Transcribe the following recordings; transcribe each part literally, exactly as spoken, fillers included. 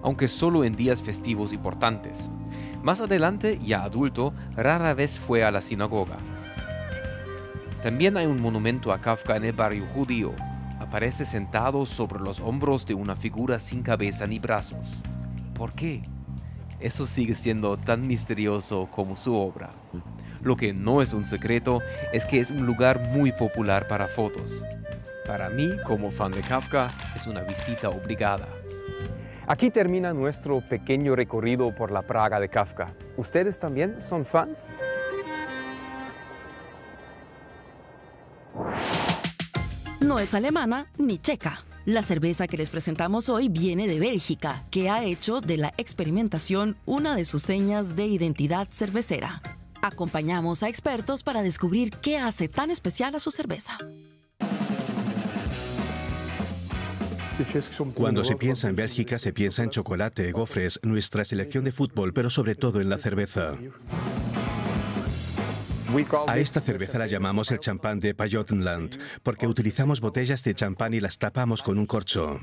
aunque solo en días festivos importantes. Más adelante, ya adulto, rara vez fue a la sinagoga. También hay un monumento a Kafka en el barrio judío. Aparece sentado sobre los hombros de una figura sin cabeza ni brazos. ¿Por qué? Eso sigue siendo tan misterioso como su obra. Lo que no es un secreto es que es un lugar muy popular para fotos. Para mí, como fan de Kafka, es una visita obligada. Aquí termina nuestro pequeño recorrido por la Praga de Kafka. ¿Ustedes también son fans? No es alemana ni checa. La cerveza que les presentamos hoy viene de Bélgica, que ha hecho de la experimentación una de sus señas de identidad cervecera. Acompañamos a expertos para descubrir qué hace tan especial a su cerveza. Cuando se piensa en Bélgica, se piensa en chocolate, gofres, nuestra selección de fútbol, pero sobre todo en la cerveza. A esta cerveza la llamamos el champán de Pajottenland, porque utilizamos botellas de champán y las tapamos con un corcho.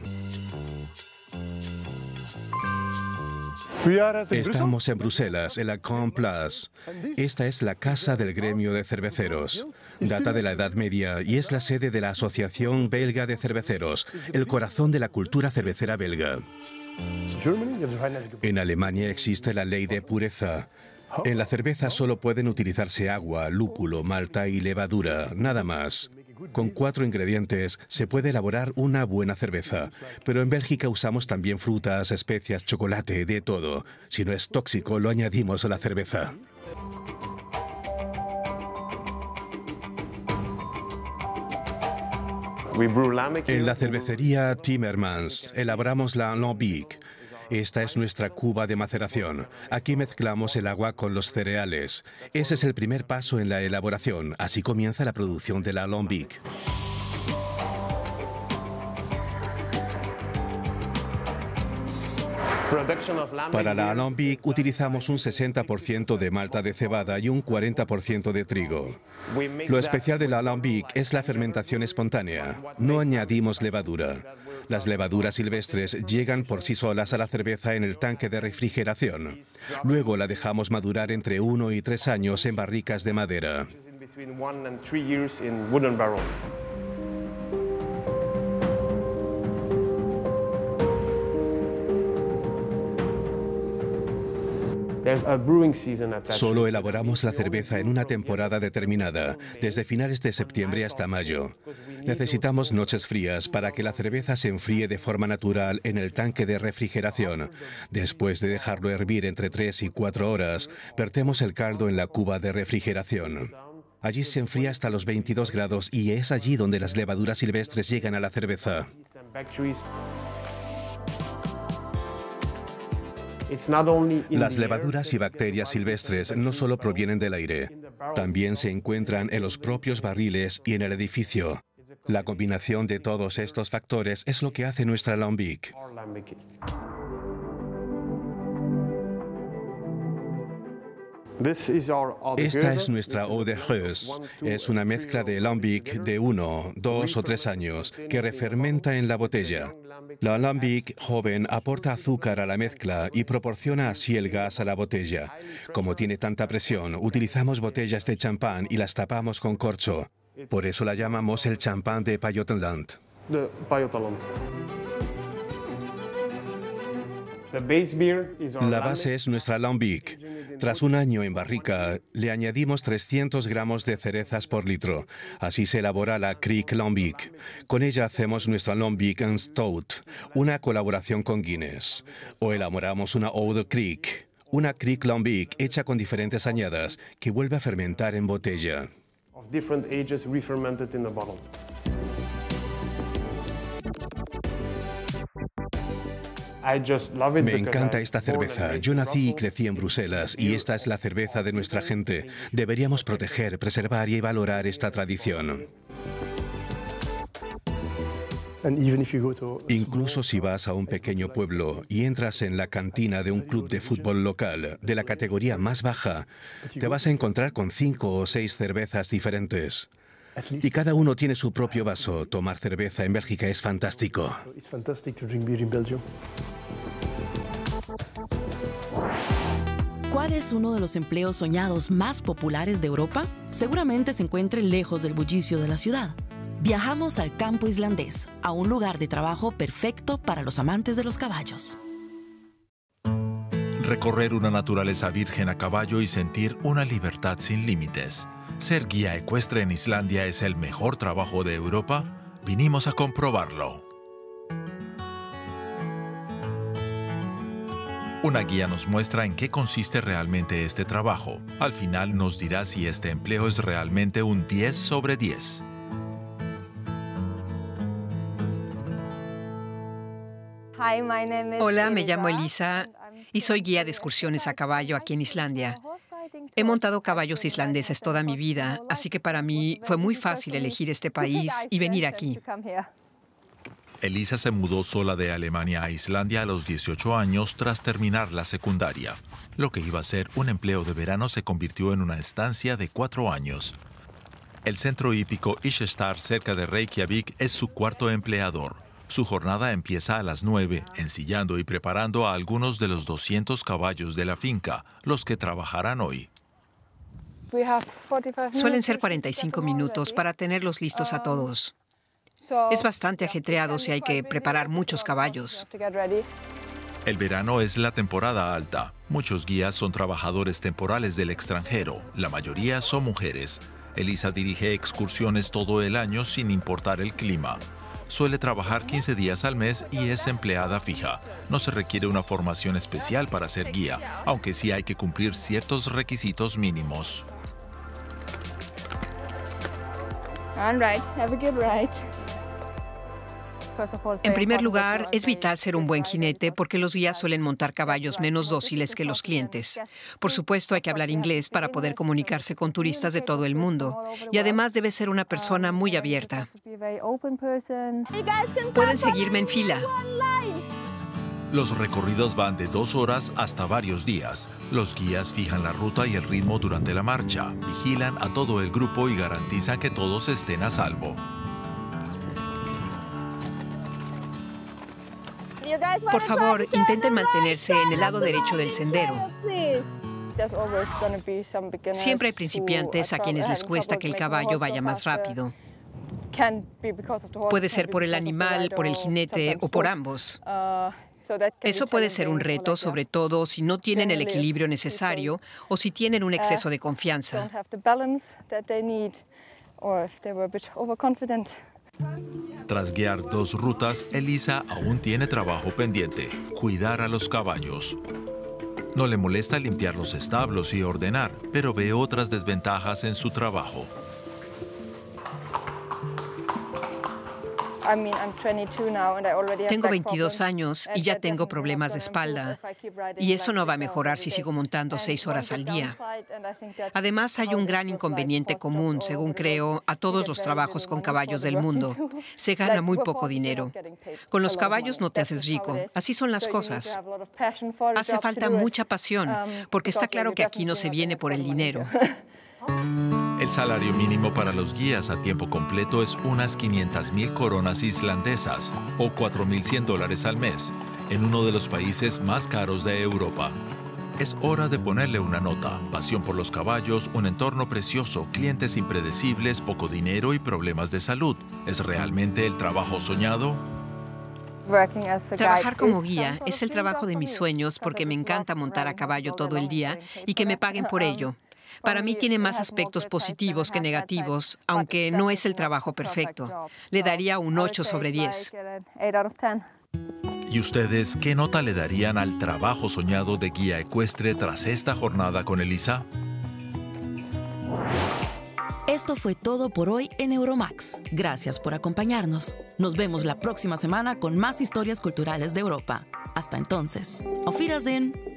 Estamos en Bruselas, en la Grand Place. Esta es la casa del gremio de cerveceros. Data de la Edad Media y es la sede de la Asociación Belga de Cerveceros, el corazón de la cultura cervecera belga. En Alemania existe la ley de pureza. En la cerveza solo pueden utilizarse agua, lúpulo, malta y levadura, nada más. Con cuatro ingredientes se puede elaborar una buena cerveza, pero en Bélgica usamos también frutas, especias, chocolate, de todo. Si no es tóxico, lo añadimos a la cerveza. En la cervecería Timmermans elaboramos la Lambic. Esta es nuestra cuba de maceración. Aquí mezclamos el agua con los cereales. Ese es el primer paso en la elaboración. Así comienza la producción de la Lambic. Para la Lambic utilizamos un sesenta por ciento de malta de cebada y un cuarenta por ciento de trigo. Lo especial de la Lambic es la fermentación espontánea. No añadimos levadura. Las levaduras silvestres llegan por sí solas a la cerveza en el tanque de refrigeración. Luego la dejamos madurar entre uno y tres años en barricas de madera. Solo elaboramos la cerveza en una temporada determinada, desde finales de septiembre hasta mayo. Necesitamos noches frías para que la cerveza se enfríe de forma natural en el tanque de refrigeración. Después de dejarlo hervir entre tres y cuatro horas, vertemos el caldo en la cuba de refrigeración. Allí se enfría hasta los veintidós grados y es allí donde las levaduras silvestres llegan a la cerveza. Las levaduras y bacterias silvestres no solo provienen del aire, también se encuentran en los propios barriles y en el edificio. La combinación de todos estos factores es lo que hace nuestra Lambic. Esta es nuestra Eau de Reuss. Es una mezcla de Lambic de uno, dos o tres años que refermenta en la botella. La Lambic joven aporta azúcar a la mezcla y proporciona así el gas a la botella. Como tiene tanta presión, utilizamos botellas de champán y las tapamos con corcho. Por eso la llamamos el champán de Pajottenland. La base es nuestra Lambic. Tras un año en barrica, le añadimos trescientos gramos de cerezas por litro. Así se elabora la Kriek Lambic. Con ella hacemos nuestra Lambic and Stout, una colaboración con Guinness. O elaboramos una Eau de Kriek, una Kriek Lambic hecha con diferentes añadas que vuelve a fermentar en botella. Me encanta esta cerveza. Yo nací y crecí en Bruselas y esta es la cerveza de nuestra gente. Deberíamos proteger, preservar y valorar esta tradición. Incluso si vas a un pequeño pueblo y entras en la cantina de un club de fútbol local de la categoría más baja, te vas a encontrar con cinco o seis cervezas diferentes. Y cada uno tiene su propio vaso. Tomar cerveza en Bélgica es fantástico. ¿Cuál es uno de los empleos soñados más populares de Europa? Seguramente se encuentre lejos del bullicio de la ciudad. Viajamos al campo islandés, a un lugar de trabajo perfecto para los amantes de los caballos. Recorrer una naturaleza virgen a caballo y sentir una libertad sin límites. ¿Ser guía ecuestre en Islandia es el mejor trabajo de Europa? Vinimos a comprobarlo. Una guía nos muestra en qué consiste realmente este trabajo. Al final nos dirá si este empleo es realmente un diez sobre diez. Hola, me llamo Elisa y soy guía de excursiones a caballo aquí en Islandia. He montado caballos islandeses toda mi vida, así que para mí fue muy fácil elegir este país y venir aquí. Elisa se mudó sola de Alemania a Islandia a los dieciocho años tras terminar la secundaria. Lo que iba a ser un empleo de verano se convirtió en una estancia de cuatro años. El centro hípico Ísistar cerca de Reykjavik es su cuarto empleador. Su jornada empieza a las nueve, ensillando y preparando a algunos de los doscientos caballos de la finca, los que trabajarán hoy. Suelen ser cuarenta y cinco minutos para tenerlos listos a todos. Es bastante ajetreado si hay que preparar muchos caballos. El verano es la temporada alta. Muchos guías son trabajadores temporales del extranjero. La mayoría son mujeres. Elisa dirige excursiones todo el año sin importar el clima. Suele trabajar quince días al mes y es empleada fija. No se requiere una formación especial para ser guía, aunque sí hay que cumplir ciertos requisitos mínimos. All right, have a good ride. En primer lugar, es vital ser un buen jinete porque los guías suelen montar caballos menos dóciles que los clientes. Por supuesto, hay que hablar inglés para poder comunicarse con turistas de todo el mundo. Y además debe ser una persona muy abierta. Pueden seguirme en fila. Los recorridos van de dos horas hasta varios días. Los guías fijan la ruta y el ritmo durante la marcha, vigilan a todo el grupo y garantizan que todos estén a salvo. Por favor, intenten mantenerse en el lado derecho del sendero. Siempre hay principiantes a quienes les cuesta que el caballo vaya más rápido. Puede ser por el animal, por el jinete o por ambos. Eso puede ser un reto, sobre todo si no tienen el equilibrio necesario o si tienen un exceso de confianza. Tras guiar dos rutas, Elisa aún tiene trabajo pendiente: cuidar a los caballos. No le molesta limpiar los establos y ordenar, pero ve otras desventajas en su trabajo. Tengo veintidós años y ya tengo problemas de espalda. Y eso no va a mejorar si sigo montando seis horas al día. Además, hay un gran inconveniente común, según creo, a todos los trabajos con caballos del mundo. Se gana muy poco dinero. Con los caballos no te haces rico. Así son las cosas. Hace falta mucha pasión, porque está claro que aquí no se viene por el dinero. El salario mínimo para los guías a tiempo completo es unas quinientas mil coronas islandesas o cuatro mil cien dólares al mes, en uno de los países más caros de Europa. Es hora de ponerle una nota: pasión por los caballos, un entorno precioso, clientes impredecibles, poco dinero y problemas de salud. ¿Es realmente el trabajo soñado? Trabajar como guía es el trabajo de mis sueños porque me encanta montar a caballo todo el día y que me paguen por ello. Para mí tiene más aspectos positivos que negativos, aunque no es el trabajo perfecto. Le daría un ocho sobre diez. ¿Y ustedes qué nota le darían al trabajo soñado de guía ecuestre tras esta jornada con Elisa? Esto fue todo por hoy en Euromax. Gracias por acompañarnos. Nos vemos la próxima semana con más historias culturales de Europa. Hasta entonces, Auf Wiedersehen.